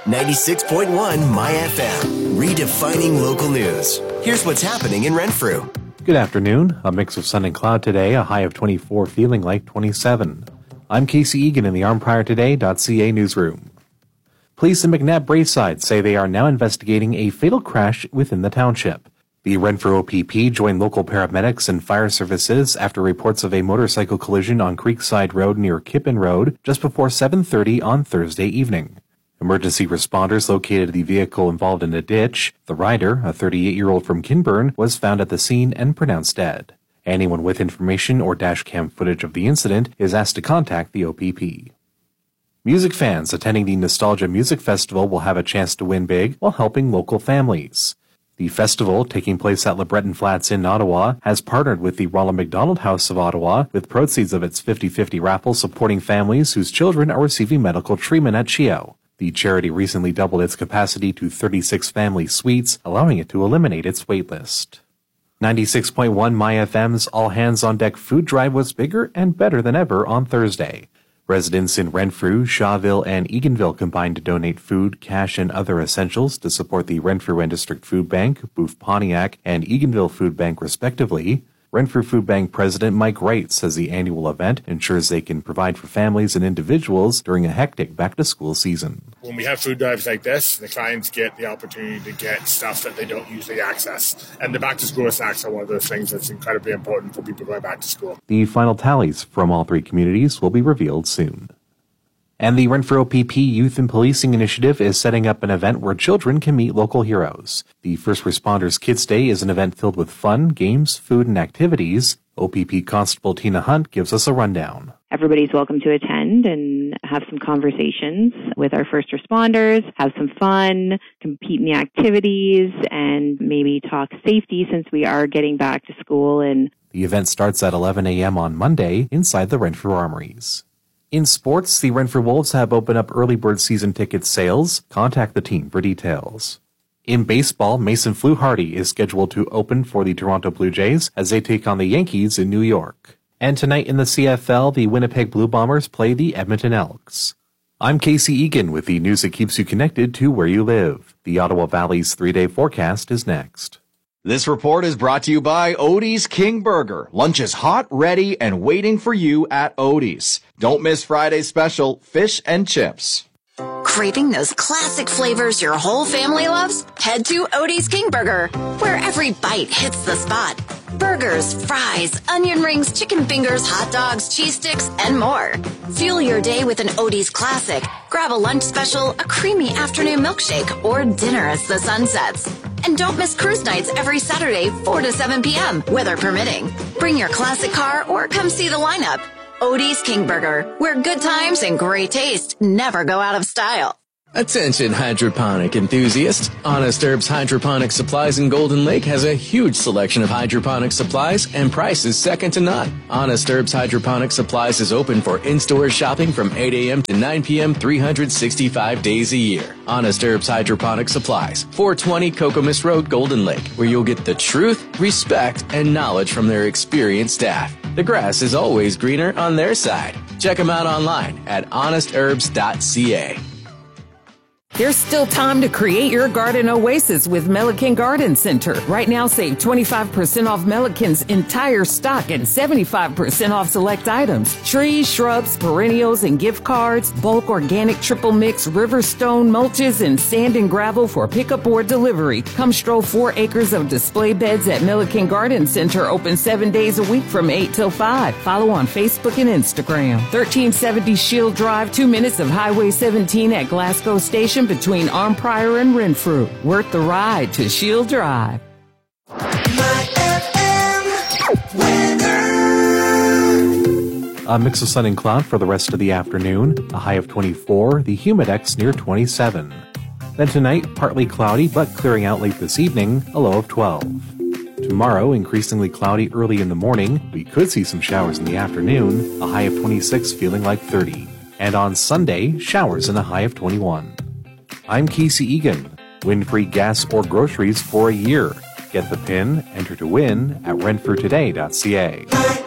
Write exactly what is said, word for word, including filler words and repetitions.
ninety-six point one My F M, redefining local news. Here's what's happening in Renfrew. Good afternoon. A mix of sun and cloud today, a high of twenty-four, feeling like twenty-seven. I'm Casey Egan in the arm prior today dot c a newsroom. Police in McNabb Braeside say they are now investigating a fatal crash within the township. The Renfrew O P P joined local paramedics and fire services after reports of a motorcycle collision on Creekside Road near Kippen Road just before seven thirty on Thursday evening. Emergency responders located the vehicle involved in a ditch. The rider, a thirty-eight-year-old from Kinburn, was found at the scene and pronounced dead. Anyone with information or dashcam footage of the incident is asked to contact the O P P. Music fans attending the Nostalgia Music Festival will have a chance to win big while helping local families. The festival, taking place at LeBreton Flats in Ottawa, has partnered with the Ronald McDonald House of Ottawa, with proceeds of its fifty-fifty raffle supporting families whose children are receiving medical treatment at C H E O. The charity recently doubled its capacity to thirty-six family suites, allowing it to eliminate its waitlist. ninety-six point one My F M's All Hands on Deck food drive was bigger and better than ever on Thursday. Residents in Renfrew, Shawville, and Eganville combined to donate food, cash, and other essentials to support the Renfrew and District Food Bank, Booth Pontiac, and Eganville Food Bank, respectively. Renfrew Food Bank President Mike Wright says the annual event ensures they can provide for families and individuals during a hectic back-to-school season. When we have food drives like this, the clients get the opportunity to get stuff that they don't usually access. And the back-to-school snacks are one of those things that's incredibly important for people going back to school. The final tallies from all three communities will be revealed soon. And the Renfrew O P P Youth and Policing Initiative is setting up an event where children can meet local heroes. The First Responders Kids Day is an event filled with fun, games, food, and activities. O P P Constable Tina Hunt gives us a rundown. Everybody's welcome to attend and have some conversations with our first responders, have some fun, compete in the activities, and maybe talk safety since we are getting back to school. And the event starts at eleven a.m. on Monday inside the Renfrew Armories. In sports, the Renfrew Wolves have opened up early bird season ticket sales. Contact the team for details. In baseball, Mason Fluharty is scheduled to open for the Toronto Blue Jays as they take on the Yankees in New York. And tonight in the C F L, the Winnipeg Blue Bombers play the Edmonton Elks. I'm Casey Egan with the news that keeps you connected to where you live. The Ottawa Valley's three-day forecast is next. This report is brought to you by Odie's King Burger. Lunch is hot, ready, and waiting for you at Odie's. Don't miss Friday's special, fish and chips. Craving those classic flavors your whole family loves? Head to Odie's King Burger, where every bite hits the spot. Burgers, fries, onion rings, chicken fingers, hot dogs, cheese sticks, and more. Fuel your day with an Odie's classic. Grab a lunch special, a creamy afternoon milkshake, or dinner as the sun sets. And don't miss cruise nights every Saturday, four to seven p.m., weather permitting. Bring your classic car or come see the lineup. Odie's King Burger, where good times and great taste never go out of style. Attention hydroponic enthusiasts. Honest Herbs Hydroponic Supplies in Golden Lake has a huge selection of hydroponic supplies and prices second to none. Honest Herbs Hydroponic Supplies is open for in-store shopping from eight a.m. to nine p.m. three hundred sixty-five days a year. Honest Herbs Hydroponic Supplies, four twenty Cocomus Road, Golden Lake, where you'll get the truth, respect, and knowledge from their experienced staff. The grass is always greener on their side. Check them out online at honest herbs dot c a. There's still time to create your garden oasis with Melican Garden Center. Right now, save twenty-five percent off Melican's entire stock and seventy-five percent off select items. Trees, shrubs, perennials, and gift cards, bulk organic triple mix, Riverstone mulches, and sand and gravel for pickup or delivery. Come stroll four acres of display beds at Melican Garden Center, open seven days a week from eight till five. Follow on Facebook and Instagram. thirteen seventy Shield Drive, two minutes of Highway seventeen at Glasgow Station, between Armprior and Renfrew. Worth the ride to Shield Drive. A mix of sun and cloud for the rest of the afternoon. A high of twenty-four, the humidex near twenty-seven. Then tonight, partly cloudy but clearing out late this evening, a low of twelve. Tomorrow, increasingly cloudy early in the morning. We could see some showers in the afternoon, a high of twenty-six, feeling like thirty. And on Sunday, showers and a high of twenty-one. I'm Casey Egan. Win free gas or groceries for a year. Get the pin, enter to win at renfrew today dot c a.